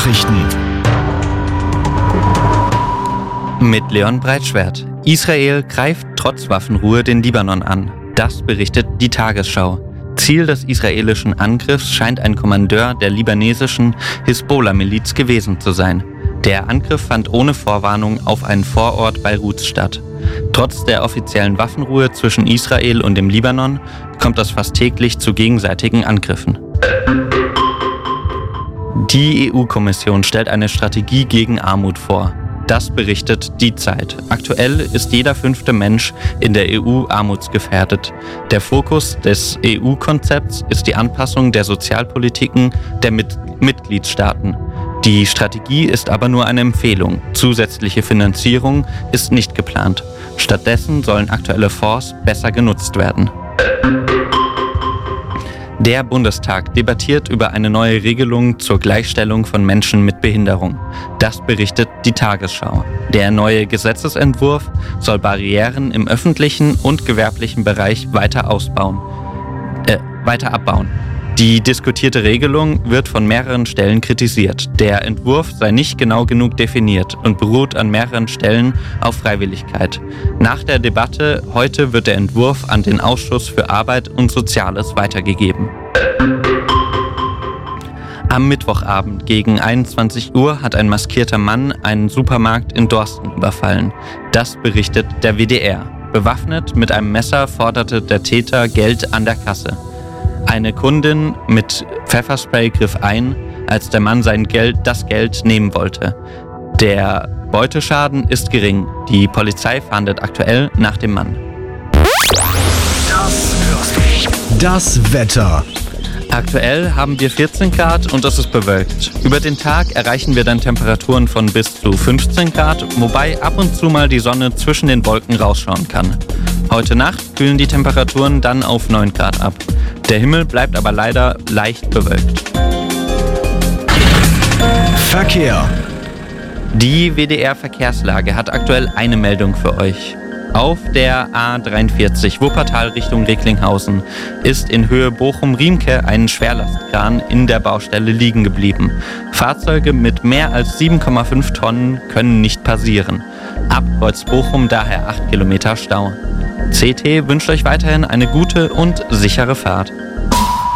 Nachrichten Mit Leon Breitschwert. Israel greift trotz Waffenruhe den Libanon an. Das berichtet die Tagesschau. Ziel des israelischen Angriffs scheint ein Kommandeur der libanesischen Hisbollah-Miliz gewesen zu sein. Der Angriff fand ohne Vorwarnung auf einen Vorort Beiruts statt. Trotz der offiziellen Waffenruhe zwischen Israel und dem Libanon kommt es fast täglich zu gegenseitigen Angriffen. Die EU-Kommission stellt eine Strategie gegen Armut vor. Das berichtet Die Zeit. Aktuell ist jeder 5. Mensch in der EU armutsgefährdet. Der Fokus des EU-Konzepts ist die Anpassung der Sozialpolitiken der Mitgliedstaaten. Die Strategie ist aber nur eine Empfehlung. Zusätzliche Finanzierung ist nicht geplant. Stattdessen sollen aktuelle Fonds besser genutzt werden. Der Bundestag debattiert über eine neue Regelung zur Gleichstellung von Menschen mit Behinderung. Das berichtet die Tagesschau. Der neue Gesetzesentwurf soll Barrieren im öffentlichen und gewerblichen Bereich weiter abbauen. Die diskutierte Regelung wird von mehreren Stellen kritisiert. Der Entwurf sei nicht genau genug definiert und beruht an mehreren Stellen auf Freiwilligkeit. Nach der Debatte heute wird der Entwurf an den Ausschuss für Arbeit und Soziales weitergegeben. Am Mittwochabend gegen 21 Uhr hat ein maskierter Mann einen Supermarkt in Dorsten überfallen. Das berichtet der WDR. Bewaffnet mit einem Messer forderte der Täter Geld an der Kasse. Eine Kundin mit Pfefferspray griff ein, als der Mann das Geld nehmen wollte. Der Beuteschaden ist gering. Die Polizei fahndet aktuell nach dem Mann. Das Wetter. Aktuell haben wir 14 Grad und es ist bewölkt. Über den Tag erreichen wir dann Temperaturen von bis zu 15 Grad, wobei ab und zu mal die Sonne zwischen den Wolken rausschauen kann. Heute Nacht kühlen die Temperaturen dann auf 9 Grad ab. Der Himmel bleibt aber leider leicht bewölkt. Verkehr. Die WDR-Verkehrslage hat aktuell eine Meldung für euch. Auf der A43 Wuppertal Richtung Recklinghausen ist in Höhe Bochum-Riemke ein Schwerlastkran in der Baustelle liegen geblieben. Fahrzeuge mit mehr als 7,5 Tonnen können nicht passieren. Ab Kreuz Bochum daher 8 Kilometer Stau. CT wünscht euch weiterhin eine gute und sichere Fahrt.